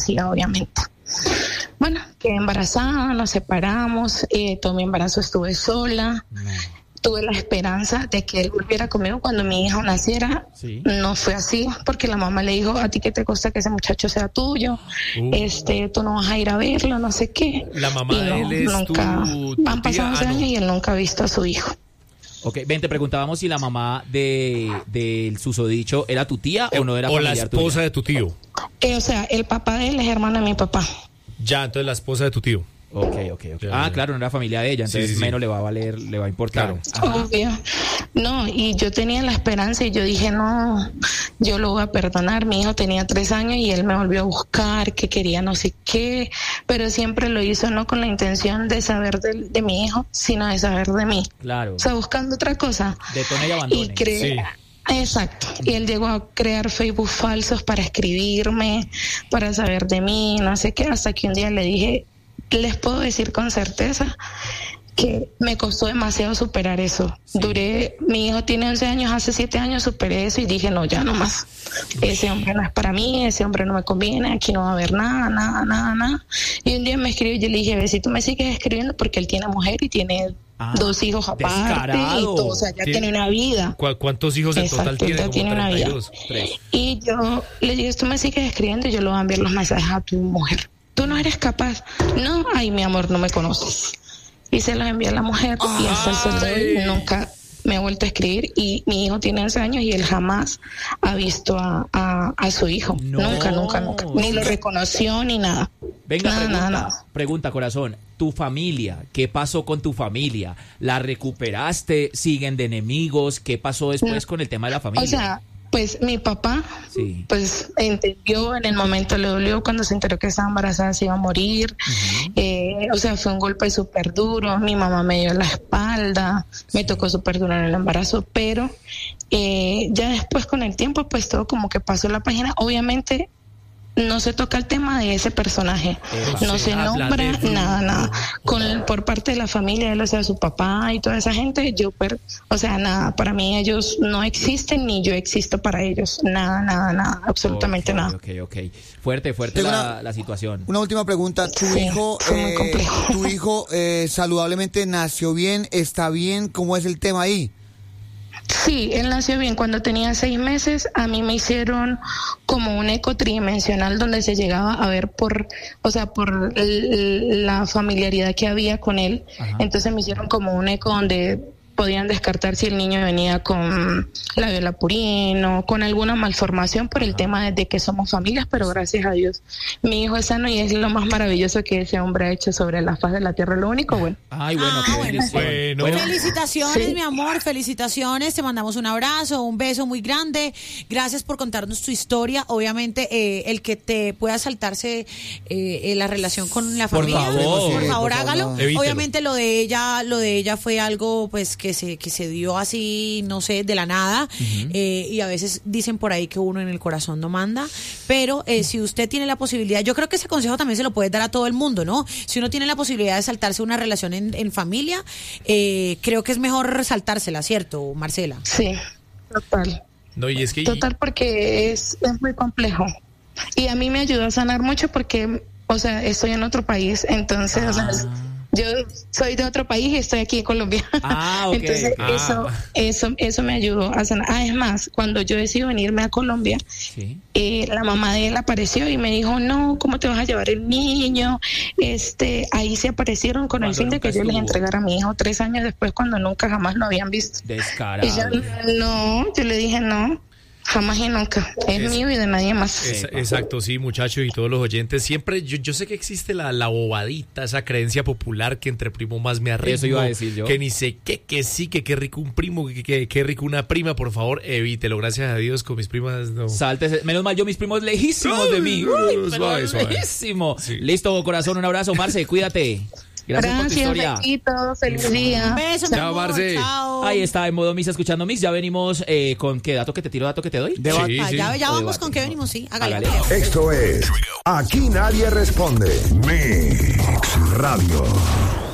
hacía, obviamente. Bueno, quedé embarazada, nos separamos, todo mi embarazo estuve sola. Tuve la esperanza de que él volviera conmigo cuando mi hijo naciera. Sí. No fue así, porque la mamá le dijo, ¿a ti qué te cuesta que ese muchacho sea tuyo? Tú no vas a ir a verlo, no sé qué. La mamá de él es nunca, tu han pasado 11 años y él nunca ha visto a su hijo. Ok, te preguntábamos si la mamá del susodicho era tu tía o no era familiar tuya. O la esposa de tu tío. El papá de él es hermano de mi papá. Ya, entonces la esposa de tu tío. Ok. Claro, no era familia de ella, entonces menos le va a valer, le va a importar. Claro. Obvio. No, y yo tenía la esperanza y yo dije, no, yo lo voy a perdonar. Mi hijo tenía 3 años y él me volvió a buscar, que quería no sé qué, pero siempre lo hizo no con la intención de saber de mi hijo, sino de saber de mí. Claro. O sea, buscando otra cosa. Detone y abandone. Exacto, y él llegó a crear Facebook falsos para escribirme, para saber de mí, no sé qué, hasta que un día le dije, les puedo decir con certeza que me costó demasiado superar eso. Sí. Mi hijo tiene 11 años, hace 7 años superé eso y dije, no, ya no más. Ese hombre no es para mí, ese hombre no me conviene, aquí no va a haber nada. Y un día me escribió y yo le dije, ve, si tú me sigues escribiendo, porque él tiene mujer y tiene 2 hijos aparte descarado. Y todo, o sea, ya tiene una vida. ¿Cuántos hijos en total tiene? Ya tiene una vida. 3. Y yo le dije, tú me sigues escribiendo y yo le voy a enviar los mensajes a tu mujer. Tú no eres capaz. No, ay, mi amor, no me conoces. Y se los envié a la mujer y hasta el sol de hoy nunca me ha vuelto a escribir. Y mi hijo tiene 11 años y él jamás ha visto a su hijo. No. Nunca. Ni lo reconoció ni nada. Venga, nada. Pregunta, corazón. Tu familia, ¿qué pasó con tu familia? ¿La recuperaste? ¿Siguen de enemigos? ¿Qué pasó después con el tema de la familia? O sea, pues mi papá, pues entendió, en el momento le dolió cuando se enteró que estaba embarazada, se iba a morir. Fue un golpe súper duro. Mi mamá me dio la espalda, me tocó súper duro en el embarazo, pero ya después con el tiempo, pues todo como que pasó la página. Obviamente no se toca el tema de ese personaje, no se nombra nada. Por parte de la familia, él, o sea, su papá y toda esa gente, nada, para mí ellos no existen ni yo existo para ellos, nada, absolutamente nada. Ok. Fuerte la situación. Una última pregunta, ¿tu hijo saludablemente nació bien, está bien? ¿Cómo es el tema ahí? Sí, él nació bien. Cuando tenía 6 meses, a mí me hicieron como un eco tridimensional donde se llegaba a ver por la familiaridad que había con él. Ajá. Entonces me hicieron como un eco donde podían descartar si el niño venía con labio leporino, con alguna malformación por el tema de que somos familias, pero gracias a Dios mi hijo es sano y es lo más maravilloso que ese hombre ha hecho sobre la faz de la tierra. Lo único bueno. Bueno. Felicitaciones, mi amor, felicitaciones. Te mandamos un abrazo, un beso muy grande. Gracias por contarnos tu historia. Obviamente, el que te pueda saltarse la relación con la familia, por favor, hágalo. Evítelo. Obviamente lo de ella fue algo pues que se dio así, no sé, de la nada. Y a veces dicen por ahí que uno en el corazón no manda, pero si usted tiene la posibilidad, yo creo que ese consejo también se lo puede dar a todo el mundo, ¿no? Si uno tiene la posibilidad de saltarse una relación en familia, creo que es mejor saltársela, ¿cierto, Marcela? Sí, total. No, y es que total, porque es muy complejo. Y a mí me ayudó a sanar mucho porque, o sea, estoy en otro país, entonces, o sea, yo soy de otro país y estoy aquí en Colombia. Entonces eso me ayudó a sanar. Es más, cuando yo decidí venirme a Colombia, la mamá de él apareció y me dijo, no, ¿cómo te vas a llevar el niño? Ahí se aparecieron con el fin de que yo les entregara a mi hijo 3 años después, cuando nunca jamás lo habían visto. Descarado. Y yo le dije, no, jamás y nunca, es mío y de nadie más. Exacto, sí, muchachos y todos los oyentes. Siempre, yo sé que existe la bobadita, esa creencia popular que entre primo más me arreglo. Eso iba a decir yo. Que ni sé que sí, que qué rico un primo, que rico una prima. Por favor, evítelo. Gracias a Dios, con mis primas no. Sáltese. Menos mal, yo mis primos lejísimos de mí. Suave. Lejísimo. Sí. Listo, corazón, un abrazo. Marce, cuídate. Gracias por tu historia. Besito, feliz día. Beso, chao, Marce. Chao. Ahí está, en modo Misa, escuchando Mix. Ya venimos con qué dato que te tiro, dato que te doy. Ya vamos con qué venimos, sí. Hágale. Esto es Aquí Nadie Responde. Mix Radio.